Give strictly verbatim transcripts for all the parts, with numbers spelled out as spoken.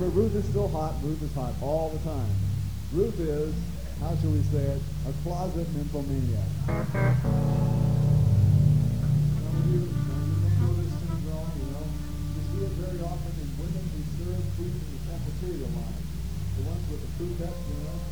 but Ruth is still hot. Ruth is hot all the time. Ruth is, how shall we say it, a closet nymphomaniac. Some of you, some of you may know this syndrome, you know. You see it very often in women who serve food in the cafeteria line. The ones with the crudettes, you know.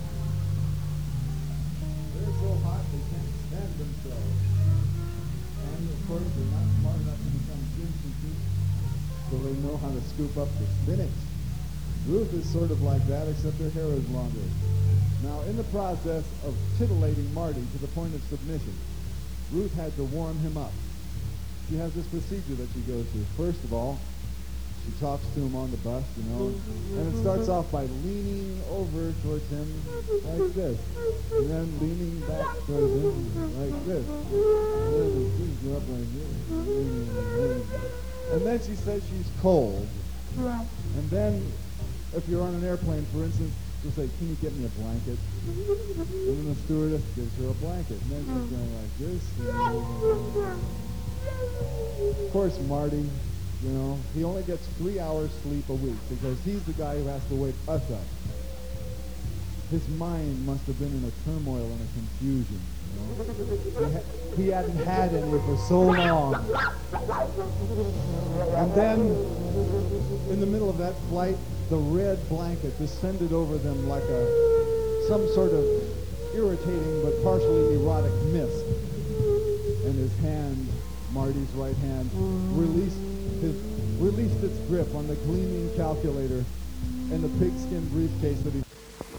They're so hot they can't stand themselves. And of course, they're not smart enough to become gym teachers, so they know how to scoop up the spinach. Ruth is sort of like that, except her hair is longer. Now, in the process of titillating Marty to the point of submission, Ruth had to warm him up. She has this procedure that she goes through. First of all, she talks to him on the bus, you know, and it starts off by leaning over towards him like this, and then leaning back towards him like this, and then it brings her up like this, and then she says she's cold, and then if you're on an airplane, for instance, she'll say, "Can you get me a blanket?" And then the stewardess gives her a blanket, and then she's going like this. Of course, Marty, you know, he only gets three hours sleep a week because he's the guy who has to wake us up. His mind must have been in a turmoil and a confusion, you know. He, ha he hadn't had any for so long. And then, in the middle of that flight, the red blanket descended over them like a some sort of irritating but partially erotic mist. And his hand, Marty's right hand, released his released its grip on the gleaming calculator and the pigskin briefcase that he